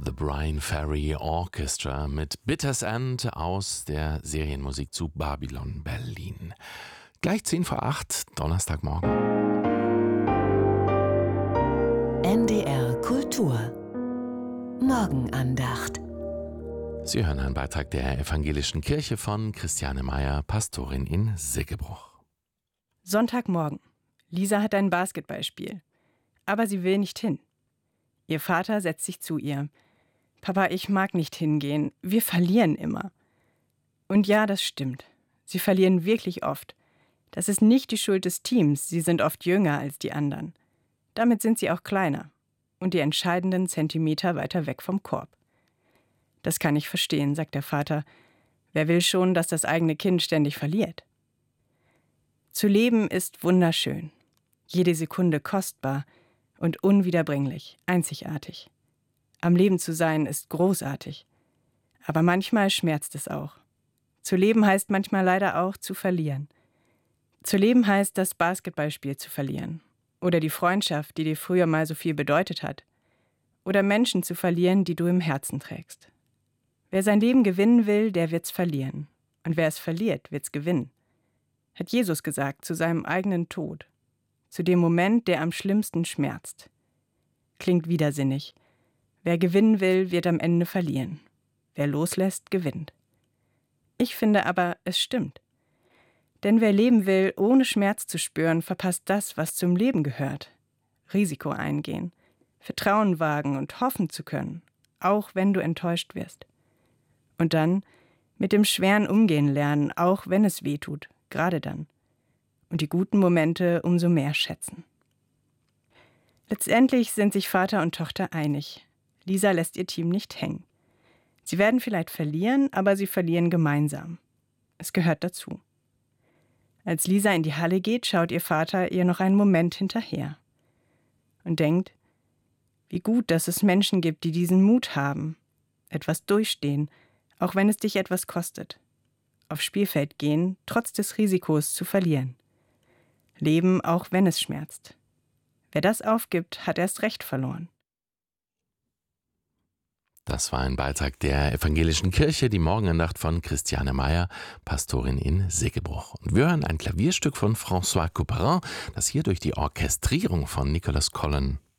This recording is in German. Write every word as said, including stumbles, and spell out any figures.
The Brian Ferry Orchestra mit Bitters End aus der Serienmusik zu Babylon Berlin. Gleich zehn vor acht, Donnerstagmorgen. N D R Kultur Morgenandacht. Sie hören einen Beitrag der Evangelischen Kirche von Christiane Meyer, Pastorin in Siggebruch. Sonntagmorgen. Lisa hat ein Basketballspiel. Aber sie will nicht hin. Ihr Vater setzt sich zu ihr. Papa, ich mag nicht hingehen. Wir verlieren immer. Und ja, das stimmt. Sie verlieren wirklich oft. Das ist nicht die Schuld des Teams. Sie sind oft jünger als die anderen. Damit sind sie auch kleiner. Und die entscheidenden Zentimeter weiter weg vom Korb. Das kann ich verstehen, sagt der Vater. Wer will schon, dass das eigene Kind ständig verliert? Zu leben ist wunderschön. Jede Sekunde kostbar und unwiederbringlich, einzigartig. Am Leben zu sein ist großartig. Aber manchmal schmerzt es auch. Zu leben heißt manchmal leider auch zu verlieren. Zu leben heißt, das Basketballspiel zu verlieren. Oder die Freundschaft, die dir früher mal so viel bedeutet hat. Oder Menschen zu verlieren, die du im Herzen trägst. Wer sein Leben gewinnen will, der wird's verlieren. Und wer es verliert, wird's gewinnen. Hat Jesus gesagt, zu seinem eigenen Tod. Zu dem Moment, der am schlimmsten schmerzt. Klingt widersinnig. Wer gewinnen will, wird am Ende verlieren. Wer loslässt, gewinnt. Ich finde aber, es stimmt. Denn wer leben will, ohne Schmerz zu spüren, verpasst das, was zum Leben gehört. Risiko eingehen, Vertrauen wagen und hoffen zu können, auch wenn du enttäuscht wirst. Und dann mit dem Schweren umgehen lernen, auch wenn es weh tut, gerade dann. Und die guten Momente umso mehr schätzen. Letztendlich sind sich Vater und Tochter einig. Lisa lässt ihr Team nicht hängen. Sie werden vielleicht verlieren, aber sie verlieren gemeinsam. Es gehört dazu. Als Lisa in die Halle geht, schaut ihr Vater ihr noch einen Moment hinterher. Und denkt, wie gut, dass es Menschen gibt, die diesen Mut haben. Etwas durchstehen, auch wenn es dich etwas kostet. Aufs Spielfeld gehen, trotz des Risikos zu verlieren. Leben, auch wenn es schmerzt. Wer das aufgibt, hat erst recht verloren. Das war ein Beitrag der Evangelischen Kirche, die Morgenandacht von Christiane Meyer, Pastorin in Siggebruch. Und wir hören ein Klavierstück von François Couperin, das hier durch die Orchestrierung von Nicolas Collen